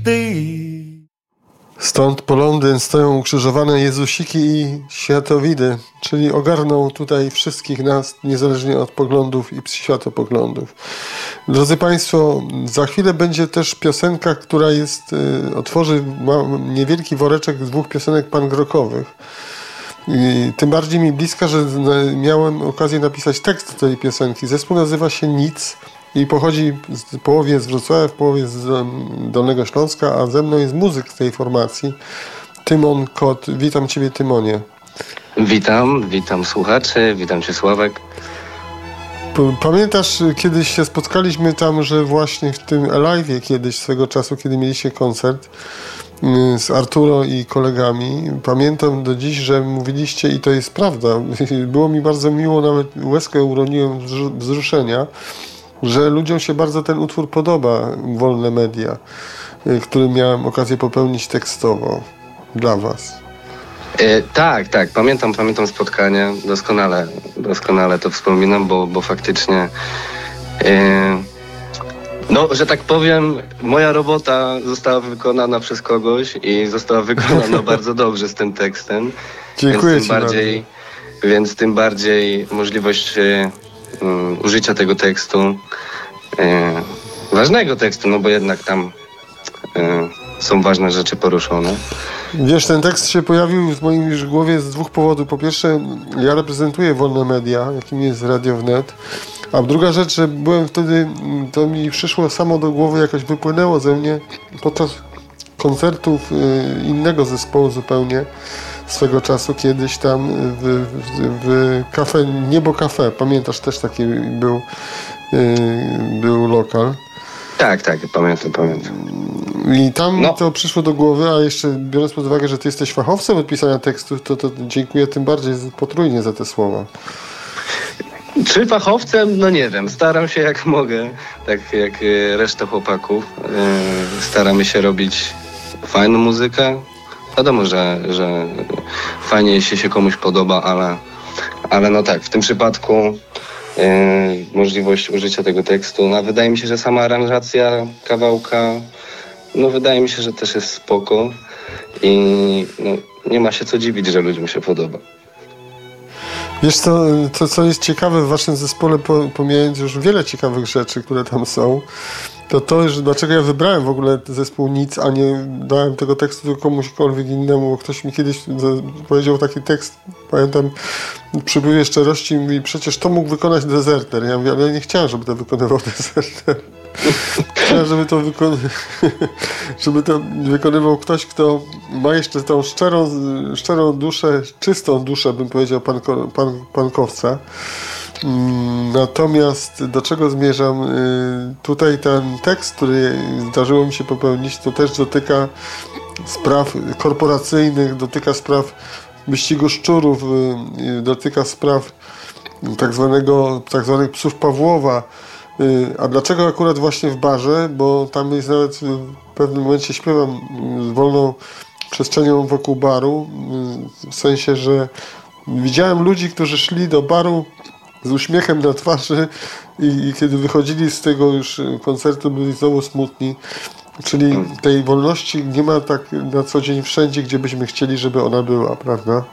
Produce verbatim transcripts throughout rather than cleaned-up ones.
Stąd po Londyn stoją ukrzyżowane Jezusiki i światowidy, czyli ogarną tutaj wszystkich nas, niezależnie od poglądów i światopoglądów. Drodzy Państwo, za chwilę będzie też piosenka, która jest, y, otworzy ma niewielki woreczek dwóch piosenek punk-rockowych. I tym bardziej mi bliska, że miałem okazję napisać tekst tej piosenki. Zespół nazywa się Nic i pochodzi w połowie z Wrocławia, w połowie z Dolnego Śląska, a ze mną jest muzyk z tej formacji, Tymon Kot. Witam Ciebie, Tymonie. Witam, witam słuchaczy, witam Cię, Sławek. Pamiętasz, kiedyś się spotkaliśmy tam, że właśnie w tym Alive'ie kiedyś, swego czasu, kiedy mieliście koncert z Arturo i kolegami. Pamiętam do dziś, że mówiliście, i to jest prawda, było mi bardzo miło, nawet łezkę uroniłem wzruszenia, że ludziom się bardzo ten utwór podoba, Wolne Media, który miałem okazję popełnić tekstowo dla Was. E, tak, tak, pamiętam, pamiętam spotkanie, doskonale, doskonale to wspominam, bo, bo faktycznie e, no, że tak powiem, moja robota została wykonana przez kogoś i została wykonana bardzo dobrze z tym tekstem. Dziękuję więc tym Ci bardziej, bardzo. Więc tym bardziej możliwość e, um, użycia tego tekstu, e, ważnego tekstu, no bo jednak tam e, są ważne rzeczy poruszone. Wiesz, ten tekst się pojawił w mojej już głowie z dwóch powodów. Po pierwsze, ja reprezentuję Wolne Media, jakim jest Radio Wnet. A druga rzecz, że byłem wtedy, to mi przyszło samo do głowy, jakoś wypłynęło ze mnie podczas koncertów innego zespołu zupełnie swego czasu, kiedyś tam w, w, w kafe, Niebo Cafe, pamiętasz, też taki był, był lokal. Tak, tak, pamiętam, pamiętam. I tam no. to przyszło do głowy, a jeszcze biorąc pod uwagę, że ty jesteś fachowcem od pisania tekstów, to, to dziękuję tym bardziej potrójnie za te słowa. Czy fachowcem? No nie wiem. Staram się jak mogę, tak jak reszta chłopaków. Staramy się robić fajną muzykę. Wiadomo, że, że fajnie, jeśli się komuś podoba, ale, ale no tak, w tym przypadku yy, możliwość użycia tego tekstu. No, wydaje mi się, że sama aranżacja kawałka, no wydaje mi się, że też jest spoko i no, nie ma się co dziwić, że ludziom się podoba. Wiesz co, to co jest ciekawe w waszym zespole, pomijając już wiele ciekawych rzeczy, które tam są, to to, że dlaczego ja wybrałem w ogóle zespół Nic, a nie dałem tego tekstu do komuśkolwiek innemu, bo ktoś mi kiedyś powiedział taki tekst, pamiętam, przy upływie szczerości, mówi, przecież to mógł wykonać Dezerter. Ja mówię, ale ja nie chciałem, żeby to wykonywał Dezerter. Chciałem, żeby to, wykon... żeby to wykonywał ktoś, kto ma jeszcze tą szczerą, szczerą duszę, czystą duszę, bym powiedział, panko, pan, pankowca. Natomiast do czego zmierzam? Tutaj ten tekst, który zdarzyło mi się popełnić, to też dotyka spraw korporacyjnych, dotyka spraw wyścigu szczurów, dotyka spraw tak zwanego, tak zwanych psów Pawłowa. A dlaczego akurat właśnie w barze? Bo tam jest nawet w pewnym momencie śpiewam z wolną przestrzenią wokół baru, w sensie, że widziałem ludzi, którzy szli do baru z uśmiechem na twarzy i, i kiedy wychodzili z tego już koncertu, byli znowu smutni. Czyli tej wolności nie ma tak na co dzień wszędzie, gdzie byśmy chcieli, żeby ona była, prawda?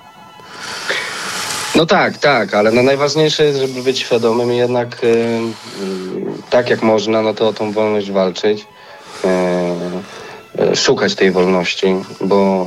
No tak, tak, ale no najważniejsze jest, żeby być świadomym i jednak yy, tak jak można, no to o tą wolność walczyć, yy, yy, szukać tej wolności, bo